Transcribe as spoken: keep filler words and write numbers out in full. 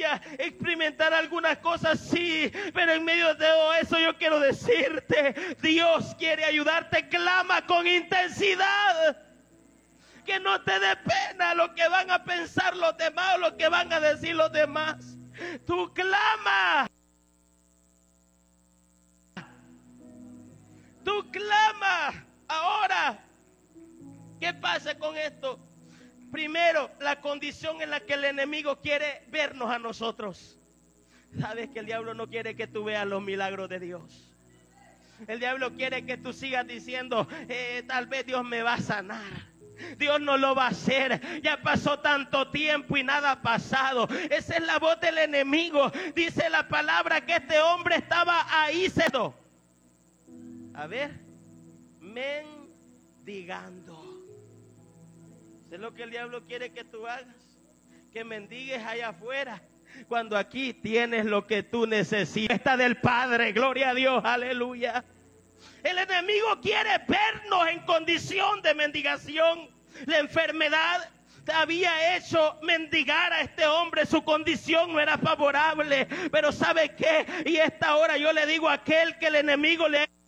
a experimentar algunas cosas, sí, pero en medio de todo eso yo quiero decirte, Dios quiere ayudarte. Clama con intensidad. Que no te dé pena lo que van a pensar los demás o lo que van a decir los demás. Tú clama. Tú clama. Ahora, ¿qué pasa con esto? Primero, la condición en la que el enemigo quiere vernos a nosotros. Sabes que el diablo no quiere que tú veas los milagros de Dios. El diablo quiere que tú sigas diciendo, eh, tal vez Dios me va a sanar. Dios no lo va a hacer. Ya pasó tanto tiempo y nada ha pasado. Esa es la voz del enemigo. Dice la palabra que este hombre estaba ahí. A ver, mendigando. ¿Es lo que el diablo quiere que tú hagas? Que mendigues allá afuera, cuando aquí tienes lo que tú necesitas. Está del Padre, gloria a Dios, aleluya. El enemigo quiere vernos en condición de mendigación. La enfermedad había hecho mendigar a este hombre, su condición no era favorable. Pero ¿sabe qué? Y esta hora yo le digo a aquel que el enemigo le